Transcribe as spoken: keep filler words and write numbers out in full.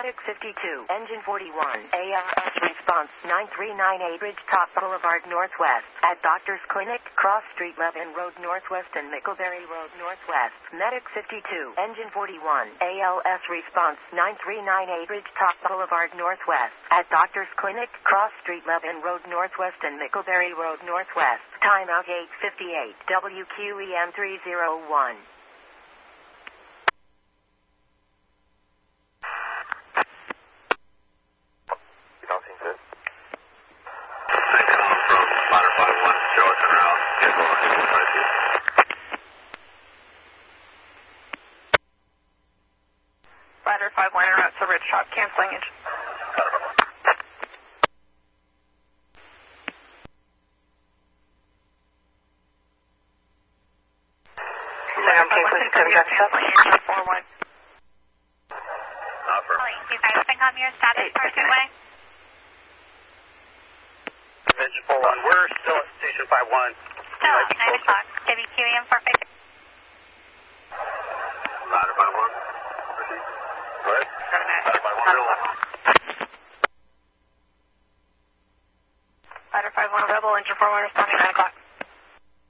Medic fifty-two, Engine forty-one, A R S response nine three nine eight Ridgetop Boulevard Northwest, at Doctor's Clinic, Cross Street, Levin Road Northwest and Mickleberry Road Northwest. Medic fifty-two, Engine forty-one, A L S response nine three nine eight Ridgetop Boulevard Northwest, at Doctor's Clinic, Cross Street, Levin Road Northwest and Mickleberry Road Northwest. Timeout eight fifty-eight, W Q E M three oh one. Ladder five one route to Ridgetop, canceling engine. Ladder five one canceling engine four one. Police, you guys think I'm your status person way? Engine four one, we're still at station five one. Still at nine o'clock, W Q E M four fifty. Ladder five one. Go ahead. Ladder five one, Rebel. Ladder five one, Rebel, engine four one responding nine o'clock.